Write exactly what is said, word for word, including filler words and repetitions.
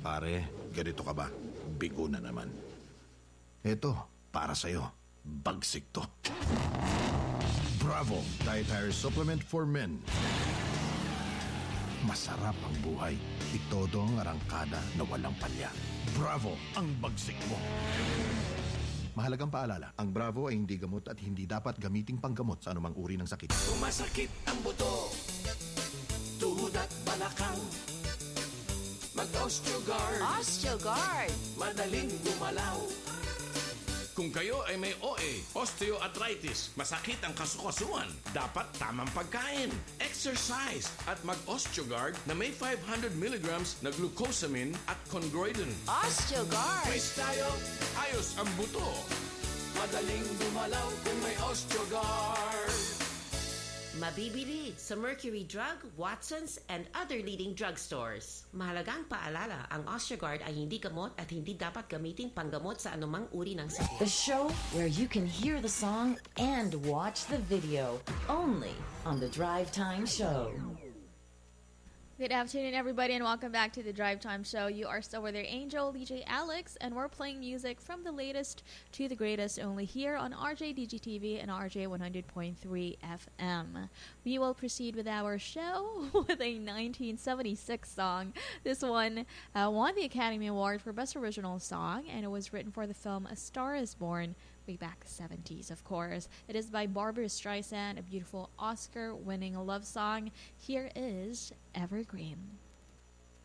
Pare, ganito ka ba? Bigo na naman. Eto, para sa'yo. Bagsik to. Bravo! Dietary Supplement for Men. Masarap ang buhay. Itodo ang arangkada na walang palya. Bravo! Ang bagsik mo. Mahalagang paalala, ang Bravo ay hindi gamot at hindi dapat gamiting panggamot sa anumang uri ng sakit. Kung masakit ang buto, tuhod at balakang, mag-Osteogard. Osteogard! Madaling gumalaw. Kung kayo ay may O A, osteoarthritis, masakit ang kasukasuan, dapat tamang pagkain, exercise, at mag-Osteogard na may five hundred milligrams na glucosamine at chondroitin. Osteogard! Quiz tayo, Ayos ang buto. madaling gumalaw kung may Osteogard. Mabibili sa Mercury Drug, Watson's, and other leading drugstores. Mahalagang paalala, ang Osteogard ay hindi gamot at hindi dapat gamiting panggamot sa anumang uri ng sakit. The show where you can hear the song and watch the video. Only on the Drive Time Show. Good afternoon, everybody, and welcome back to the Drive Time Show. You are still with your angel, D J Alex, and we're playing music from the latest to the greatest only here on R J D G T V and R J one hundred point three F M. We will proceed with our show with a nineteen seventy-six song. This one uh, won the Academy Award for Best Original Song, and it was written for the film A Star is Born, way back seventies, of course. It is by Barbara Streisand, a beautiful Oscar-winning love song. Here is Evergreen.